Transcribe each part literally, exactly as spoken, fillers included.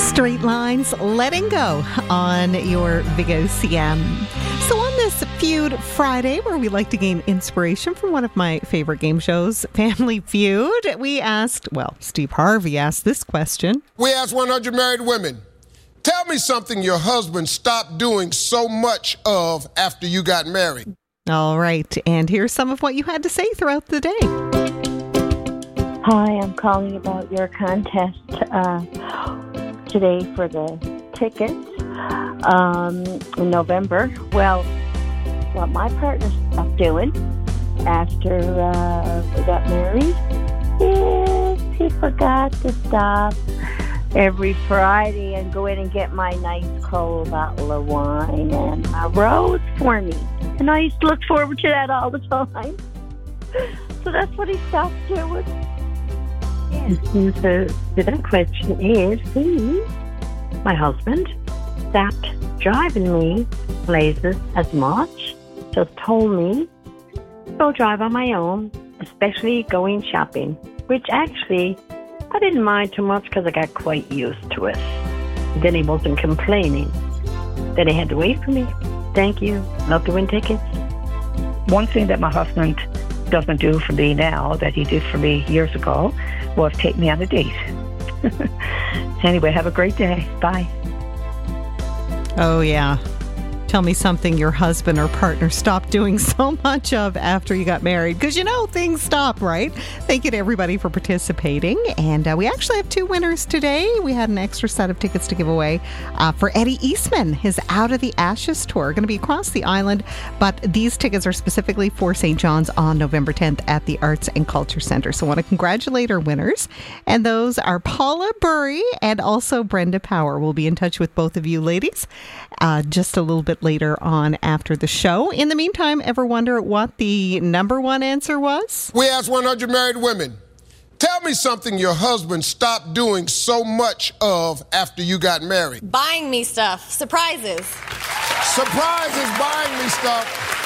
Straight Lines, Letting Go on your Big O C M. So on this Feud Friday, where we like to gain inspiration from one of my favorite game shows, Family Feud, we asked, well, Steve Harvey asked this question. We asked one hundred married women, tell me something your husband stopped doing so much of after you got married. All right, and here's some of what you had to say throughout the day. Hi, I'm calling about your contest uh, today for the tickets um, in November. Well, what my partner stopped doing after uh, we got married is he forgot to stop every Friday and go in and get my nice cold bottle of wine and a rose for me. And I used to look forward to that all the time. So that's what he stopped doing. Yes, and so the next question is, he, my husband, stopped driving me places as much, just told me to go drive on my own, especially going shopping, which actually I didn't mind too much because I got quite used to it. Then he wasn't complaining. Then he had to wait for me. Thank you. Love to win tickets. One thing that my husband doesn't do for me now that he did for me years ago was take me on a date. Anyway, have a great day. Bye. Oh, yeah. Tell me something your husband or partner stopped doing so much of after you got married. Because, you know, things stop, right? Thank you to everybody for participating. And uh, we actually have two winners today. We had an extra set of tickets to give away uh, for Eddie Eastman, his Out of the Ashes tour. Going to be across the island, but these tickets are specifically for Saint John's on November tenth at the Arts and Culture Center. So I want to congratulate our winners. And those are Paula Burry and also Brenda Power. We'll be in touch with both of you ladies uh, just a little bit later on after the show. In the meantime, ever wonder what the number one answer was? We asked one hundred married women, tell me something your husband stopped doing so much of after you got married. Buying me stuff. Surprises. Surprises, buying me stuff.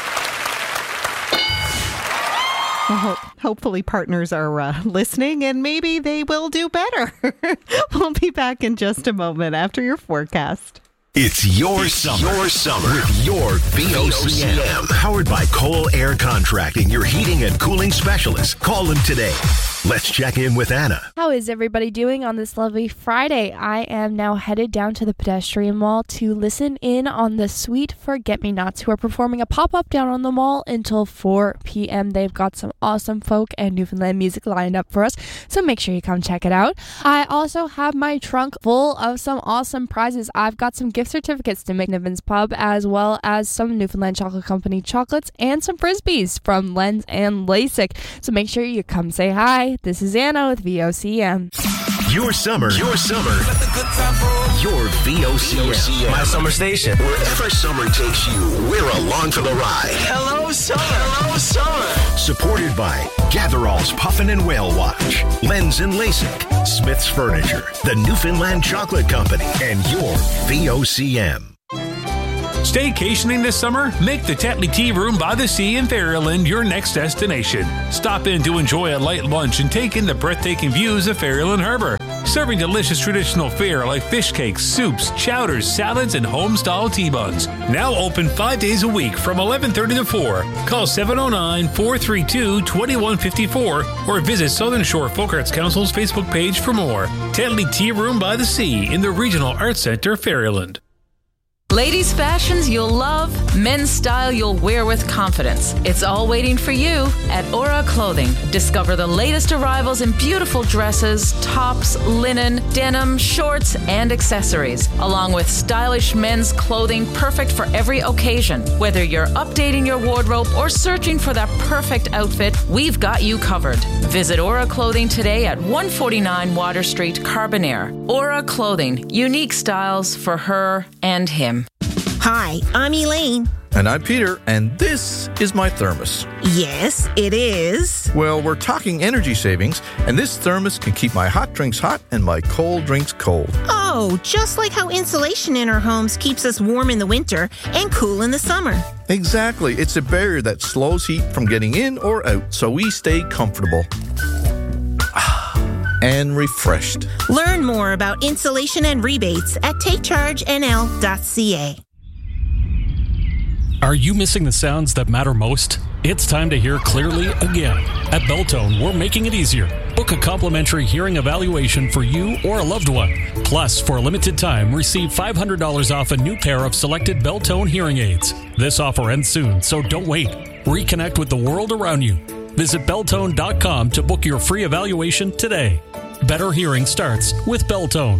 Well, hopefully partners are uh, listening and maybe they will do better. We'll be back in just a moment after your forecast. It's your it's summer. Your summer with your V O C M. Powered by Cole Air Contracting, your heating and cooling specialist. Call them today. Let's check in with Anna. How is everybody doing on this lovely Friday? I am now headed down to the pedestrian mall to listen in on the Sweet Forget-Me-Nots, who are performing a pop-up down on the mall until four p.m. They've got some awesome folk and Newfoundland music lined up for us, so make sure you come check it out. I also have my trunk full of some awesome prizes. I've got some gift certificates to McNiven's Pub, as well as some Newfoundland Chocolate Company chocolates and some Frisbees from Lens and LASIK. So make sure you come say hi. This is Anna with V O C M. Your summer, your summer, your V O C M. My summer station. Wherever summer takes you, we're along for the ride. Hello, summer. Hello, summer. Supported by Gatherall's Puffin and Whale Watch, Lens and LASIK, Smith's Furniture, the Newfoundland Chocolate Company, and your V O C M. Staycationing this summer? Make the Tetley Tea Room by the Sea in Ferryland your next destination. Stop in to enjoy a light lunch and take in the breathtaking views of Ferryland Harbor. Serving delicious traditional fare like fish cakes, soups, chowders, salads, and home-style tea buns. Now open five days a week from eleven thirty to four. Call seven oh nine, four three two, two one five four or visit Southern Shore Folk Arts Council's Facebook page for more. Tetley Tea Room by the Sea in the Regional Arts Center, Ferryland. Ladies' fashions you'll love, men's style you'll wear with confidence. It's all waiting for you at Aura Clothing. Discover the latest arrivals in beautiful dresses, tops, linen, denim, shorts, and accessories, along with stylish men's clothing perfect for every occasion. Whether you're updating your wardrobe or searching for that perfect outfit, we've got you covered. Visit Aura Clothing today at one forty-nine Water Street, Carbonaire. Aura Clothing, unique styles for her and him. Hi, I'm Elaine. And I'm Peter, and this is my thermos. Yes, it is. Well, we're talking energy savings, and this thermos can keep my hot drinks hot and my cold drinks cold. Oh, just like how insulation in our homes keeps us warm in the winter and cool in the summer. Exactly. It's a barrier that slows heat from getting in or out, so we stay comfortable. and refreshed. Learn more about insulation and rebates at take charge n l dot c a. Are you missing the sounds that matter most? It's time to hear clearly again. At Beltone, we're making it easier. Book a complimentary hearing evaluation for you or a loved one. Plus, for a limited time, receive five hundred dollars off a new pair of selected Beltone hearing aids. This offer ends soon, so don't wait. Reconnect with the world around you. Visit Beltone dot com to book your free evaluation today. Better hearing starts with Beltone.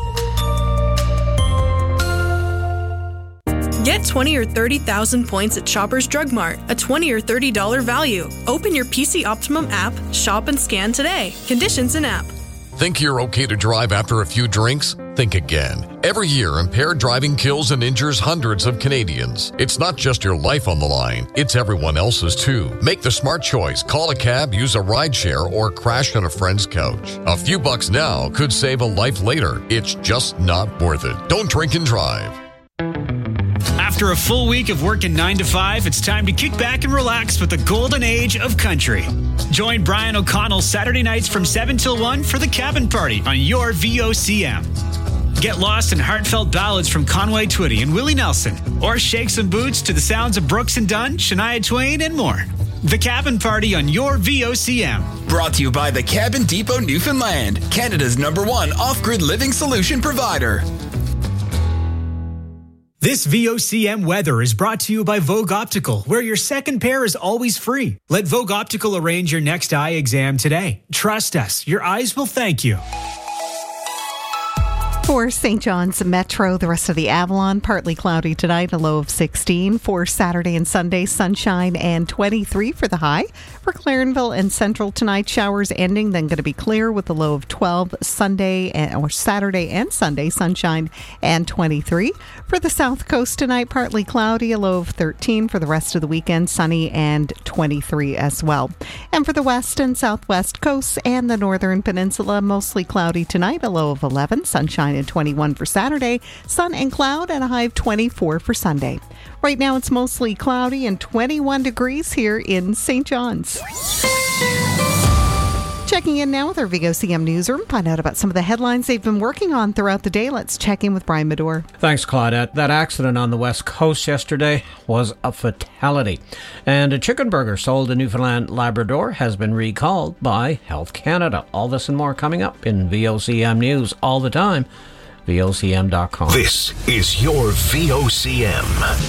Get twenty or thirty thousand points at Shoppers Drug Mart, a twenty or thirty dollars value. Open your P C Optimum app, shop and scan today. Conditions in app. Think you're okay to drive after a few drinks? Think again. Every year, impaired driving kills and injures hundreds of Canadians. It's not just your life on the line, it's everyone else's too. Make the smart choice. Call a cab, use a rideshare, or crash on a friend's couch. A few bucks now could save a life later. It's just not worth it. Don't drink and drive. After a full week of working nine to five, it's time to kick back and relax with the golden age of country. Join Brian O'Connell Saturday nights from seven till one for the Cabin Party on your V O C M. Get lost in heartfelt ballads from Conway Twitty and Willie Nelson, or shake some boots to the sounds of Brooks and Dunn, Shania Twain, and more. The Cabin Party on your V O C M. Brought to you by the Cabin Depot Newfoundland, Canada's number one off-grid living solution provider. This V O C M weather is brought to you by Vogue Optical, where your second pair is always free. Let Vogue Optical arrange your next eye exam today. Trust us, your eyes will thank you. For Saint John's Metro, the rest of the Avalon, partly cloudy tonight, a low of sixteen. For Saturday and Sunday, sunshine and twenty-three for the high. For Clarenville and Central tonight, showers ending, then going to be clear with a low of twelve. Sunday and, or Saturday and Sunday, sunshine and twenty-three. For the South Coast tonight, partly cloudy, a low of thirteen. For the rest of the weekend, sunny and twenty-three as well. And for the West and Southwest coasts and the Northern Peninsula, mostly cloudy tonight, a low of eleven. Sunshine and twenty-one for Saturday, sun and cloud, and a high of twenty-four for Sunday. Right now it's mostly cloudy and twenty-one degrees here in Saint John's. Checking in now with our V O C M newsroom, find out about some of the headlines they've been working on throughout the day. Let's check in with Brian Medore. Thanks, Claudette. That accident on the West Coast yesterday was a fatality. And a chicken burger sold in Newfoundland Labrador has been recalled by Health Canada. All this and more coming up in V O C M News all the time. V O C M dot com. This is your V O C M.